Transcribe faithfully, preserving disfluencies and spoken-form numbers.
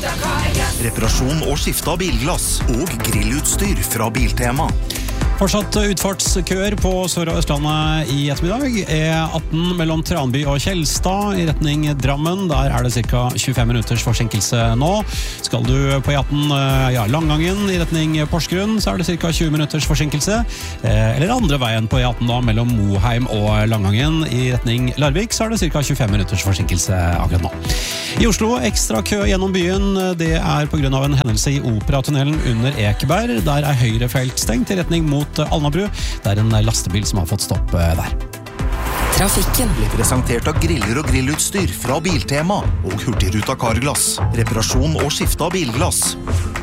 Reparasjon og skifte av bilglass og grillutstyr fra Biltema. Fortsatt utfartskøer på Sør- og Østlandet i ettermiddag. E atten mellom Tranby og Kjellstad i retning Drammen. Der er det ca. tjuefem minutters forsinkelse nå. Skal du på E atten ja, Langangen i retning Porsgrunn, så er det ca. tjue minutters forsinkelse. Eller andre veien på E atten da, mellom Moheim og Langangen i retning Larvik, så er det ca. tjuefem minutters forsinkelse akkurat nå. I Oslo, ekstra kø gjennom byen. Det er på grunn av en hendelse i Operatunnelen under Ekeberg. Der er høyre felt stengt i retning mot Alnabru. Det er en lastebil som har fått stopp der. Trafikken blir presentert av griller og grillutstyr fra Biltema og Hurtigruta Carglass. Reparasjon og skifte av bilglass.